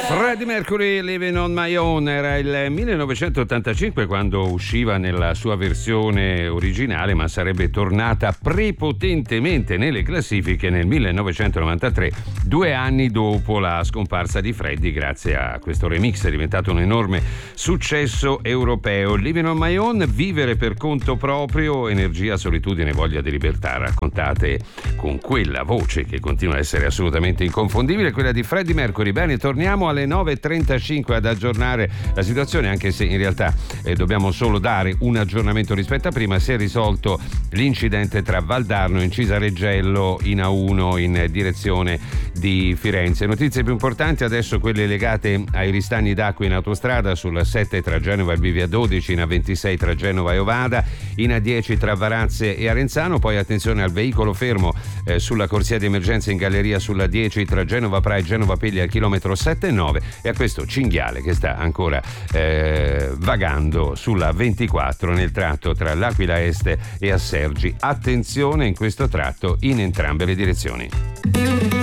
Freddie Mercury, Living on My Own, era il 1985 quando usciva nella sua versione originale, ma sarebbe tornata prepotentemente nelle classifiche nel 1993, 2 anni dopo la scomparsa di Freddie. Grazie a questo remix è diventato un enorme successo europeo. Living on My Own, vivere per conto proprio, energia, solitudine, voglia di libertà, raccontate con quella voce che continua a essere assolutamente inconfondibile, quella di Freddie Mercury. Bene, torniamo alle 9.35 ad aggiornare la situazione, anche se in realtà dobbiamo solo dare un aggiornamento rispetto a prima. Si è risolto l'incidente tra Valdarno e Incisa-Reggello in A1 in direzione di Firenze. Notizie più importanti adesso quelle legate ai ristagni d'acqua in autostrada sulla 7 tra Genova e Bivia 12, in A26 tra Genova e Ovada, in A10 tra Varazze e Arenzano. Poi attenzione al veicolo fermo sulla corsia di emergenza in galleria sulla 10 tra Genova Pra e Genova Peglia al chilometro 7,9, e a questo cinghiale che sta ancora vagando sulla 24 nel tratto tra l'Aquila Est e Assergi. Attenzione in questo tratto in entrambe le direzioni.